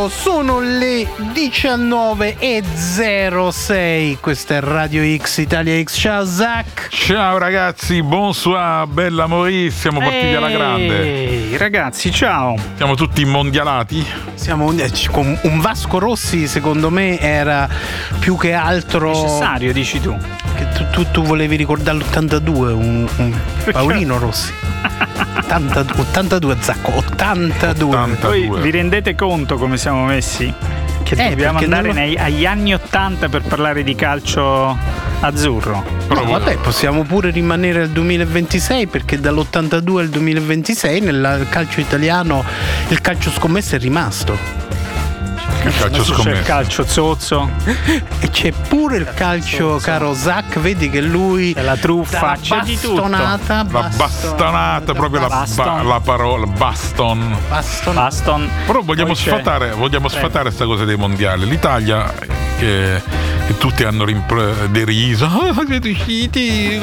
buongiorno, sono le 19:06, questa è Radio X, Italia X. Ciao Zach. Ciao ragazzi, bonsoir, bella Maurice, siamo partiti alla grande. Ragazzi, ciao. Siamo tutti mondialati? Siamo con un Vasco Rossi, secondo me era più che altro necessario, dici tu. Che tu volevi ricordare l'82, un Paolino Rossi. 82 Zacco, 82. Voi vi rendete conto come siamo messi? Che dobbiamo andare agli anni 80 per parlare di calcio azzurro. No, vabbè, possiamo pure rimanere al 2026, perché dall'82 al 2026 nel calcio italiano il calcio scommessa è rimasto. C'è il calcio zozzo e c'è pure il calcio zozzo. Caro Zach, vedi che lui è la truffa, c'è di tutto. La bastonata, proprio la parola baston. Però vogliamo sfatare questa cosa dei mondiali. L'Italia che tutti hanno deriso, siete usciti.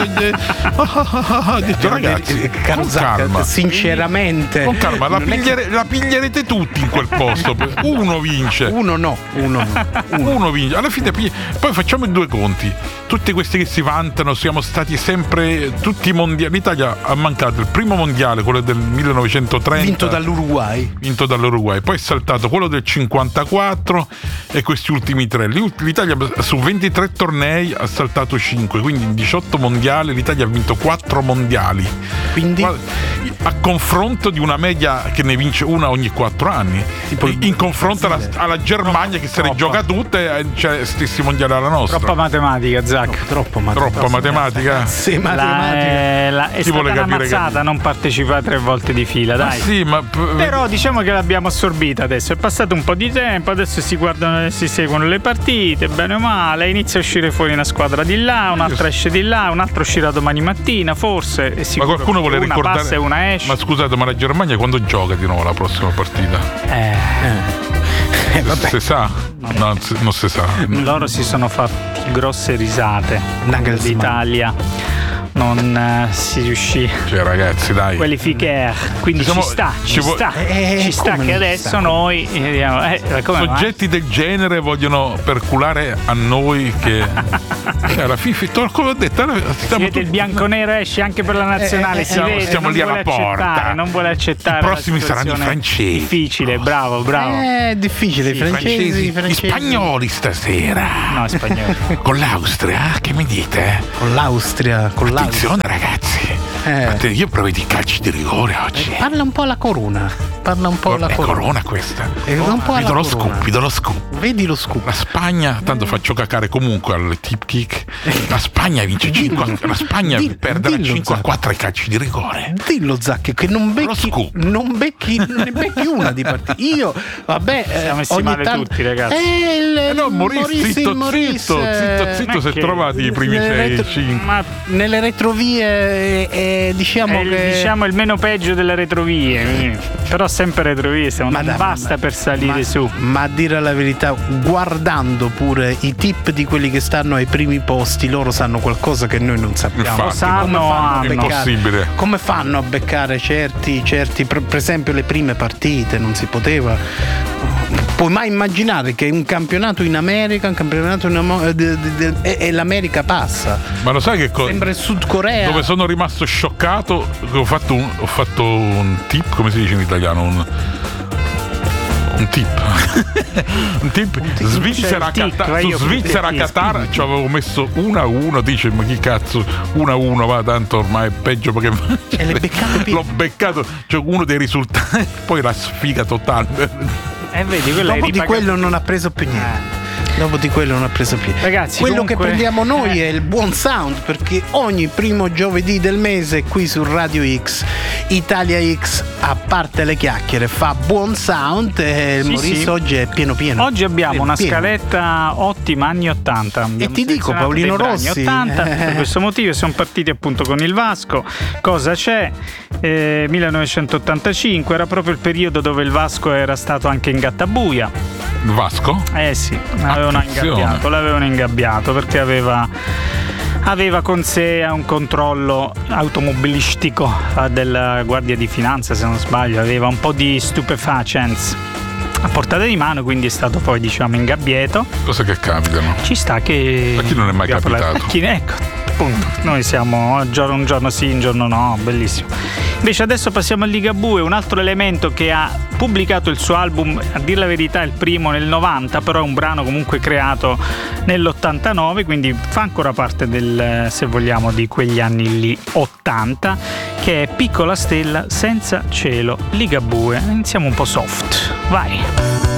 Ragazzi, con calma, sinceramente, con calma, la piglierete tutti in quel posto. Uno vince. Uno vince. Alla fine poi facciamo i due conti. Tutti questi che si vantano, siamo stati sempre tutti mondiali. L'Italia ha mancato il primo mondiale, quello del 1930, vinto dall'Uruguay. Poi è saltato quello del 54 e questi ultimi tre. L'Italia su 23 tornei ha saltato 5, quindi in 18 mondiali l'Italia ha vinto 4 mondiali. Quindi a confronto di una media che ne vince una ogni 4 anni, in confronto alla Germania che se ne gioca tutte, cioè stessi mondiali alla nostra. Troppa matematica, Zach. Troppa matematica. Sì, matematica. È stata una mazzata non partecipare 3 volte di fila, dai. Sì, però diciamo che l'abbiamo assorbita adesso. È passato un po' di tempo, adesso si guardano e si seguono le partite, bene o male. Inizia a uscire fuori una squadra di là, un'altra esce di là, un'altra uscirà domani mattina, forse. Ma qualcuno vuole una ricordare? Passa e una esce. Ma scusate, ma la Germania quando gioca di nuovo la prossima partita? Vabbè. Si sa? No, non si sa. Loro si sono fatti grosse risate. L'Italia non si riuscì. Cioè, ragazzi, dai. Qualificare. Quindi ci sta che adesso noi soggetti del genere vogliono perculare a noi che la FIFA, come ho detto, siete il bianconero, esce anche per la nazionale, si vede, stiamo lì alla porta. Non vuole accettare. I prossimi saranno i francesi. Difficile, bravo. È difficile, i francesi. Gli spagnoli stasera. No, spagnoli. Con l'Austria, che mi dite? Con l'Austria. Attenzione ragazzi, io prevedo i calci di rigore oggi. Parla un po' alla Corona. Corona questa. Vedo lo scoop. Vedi lo scoop. La Spagna, tanto faccio cacare comunque al tip kick. La Spagna vince 5. La Spagna perderà 5-4 ai calci di rigore. Dillo Zacchi che non ne becchi una di partita. Io, vabbè, siamo messi male tutti, ragazzi. Maurice, zitto, si è trovati i primi 6-5. Ma nelle retrovie diciamo il meno peggio delle retrovie. Però sempre retrovie, non basta per salire su. Ma a dire la verità, guardando pure i tip di quelli che stanno ai primi posti, loro sanno qualcosa che noi non sappiamo. Infatti, impossibile. Come fanno a beccare certi per esempio le prime partite? Non si poteva. Puoi mai immaginare che un campionato in America, e l'America passa? Ma lo sai che sembra il Sud Corea. Dove sono rimasto scioccato, ho fatto un tip, come si dice in italiano, un tip. Un tip. Svizzera-Qatar ci avevo messo 1-1, dice ma chi cazzo 1-1, va tanto ormai è peggio perché l'ho beccato, cioè uno dei risultati, poi la sfiga totale. Vedi, dopo di quello non ha preso più niente. Ragazzi, quello che prendiamo noi è il buon sound, perché ogni primo giovedì del mese qui su Radio X, Italia X, a parte le chiacchiere, fa buon sound e Maurice oggi è pieno. Oggi abbiamo una scaletta ottima, anni 80. E ti dico, Paolino Rossi, anni 80, per questo motivo siamo partiti appunto con il Vasco. Cosa c'è? 1985 era proprio il periodo dove il Vasco era stato anche in gattabuia. Il Vasco? Sì, l'avevano ingabbiato perché aveva con sé un controllo automobilistico della Guardia di Finanza, se non sbaglio, aveva un po' di stupefacents. a portata di mano, quindi è stato poi diciamo ingabbiato. Cose che capitano. Ci sta che... A chi non è mai capitato? Ecco, appunto, noi siamo un giorno sì, un giorno no, bellissimo. Invece adesso passiamo a Ligabue, un altro elemento che ha pubblicato il suo album, a dir la verità il primo nel 90, però è un brano comunque creato nell'89, quindi fa ancora parte del, se vogliamo, di quegli anni lì 80, che è Piccola stella senza cielo, Ligabue. Iniziamo un po' soft, vai!